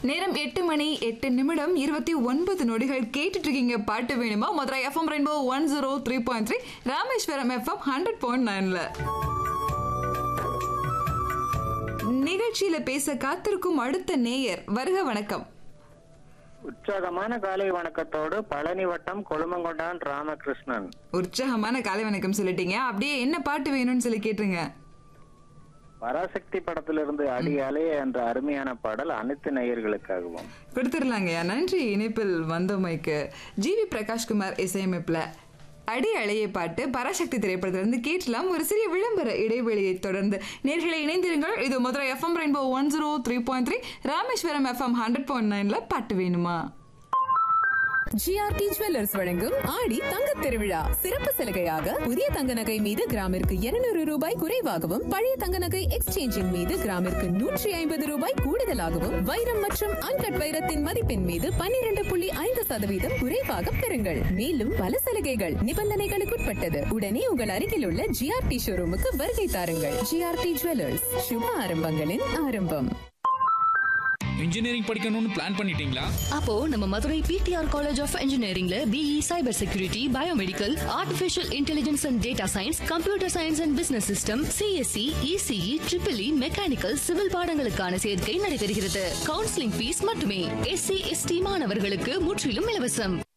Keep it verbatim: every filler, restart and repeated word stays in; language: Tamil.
நேரம் எட்டு மணி எட்டு நிமிடம் இருபத்தி ஒன்பது நொடிகள் கேட்டுட்டு இருக்கீங்க. பாட்டு வேணுமா? Madurai FM rainbow one zero three point three, Rameswaram FM hundred point நைன்ல நிகழ்ச்சியில பேச காத்திருக்கும் அடுத்த நேயர். வருக, வணக்கம். உற்சாகமான காலை வணக்கத்தோடு பழனி வட்டம் கொழுமங்கொண்டான் ராமகிருஷ்ணன். உற்சாகமான காலை வணக்கம் சொல்லிட்டீங்க. அப்படியே என்ன பாட்டு வேணும்னு சொல்லி கேட்டுருங்க. பராசக்தி படத்திலிருந்து அடி அலைய என்ற அருமையான பாடல் அனைத்து நேயர்களுக்காகவும் கொடுத்துடலாங்கய்யா. நன்றி இணைப்பில் வந்தமைக்கு. ஜி வி பிரகாஷ்குமார் இசையமைப்புல அடி அலைய பாட்டு பராசக்தி திரைப்படத்திலிருந்து கேட்கலாம். ஒரு சிறிய விளம்பர இடைவெளியை தொடர்ந்து நேர்களை இணைந்திருங்கள். இது Madurai FM rainbow one zero three point three, Rameswaram FM hundred point நைன்ல பாட்டு வேணுமா? ஜிஆர்டி ஜுவல்லர்ஸ் வழங்கும் ஆடி தங்கத் திருவிழா சிறப்பு சலுகையாக புதிய தங்க நகை மீது கிராமிற்கு இருநூறு ரூபாய் குறைவாகவும், பழைய தங்க நகை எக்ஸ்சேஞ்சின் மீது கிராமிற்கு நூற்றி ஐம்பது ரூபாய் கூடுதலாகவும், வைரம் மற்றும் அன்கட் வைரத்தின் மதிப்பின் மீது பன்னிரண்டு புள்ளி ஐந்து சதவீதம் குறைவாக பெறுங்கள். மேலும் பல சலுகைகள் நிபந்தனைகளுக்குட்பட்டது. உடனே உங்கள் அருகில் உள்ள ஜிஆர்டி ஷோரூமுக்கு வருகை தாருங்கள். ஜிஆர்டி ஜுவல்லர்ஸ், சுப ஆரம்பங்களின் ஆரம்பம். இன்ஜினியரிங் படிக்கணும்னு பிளான் பண்ணிட்டீங்களா? அப்போ நம்ம Madurai PTR college of இன்ஜினியரிங்ல BE cyber security, biomedical, artificial intelligence and data science, computer science and business system, CSC, ECE, triple E, mechanical, civil பாடங்களுக்கான சேர்க்கை நடைபெறுகிறது. கவுன்சிலிங் ஃபீஸ் மட்டுமே. எஸ்சி எஸ்டி மாணவர்களுக்கு முற்றிலும் இலவசம்.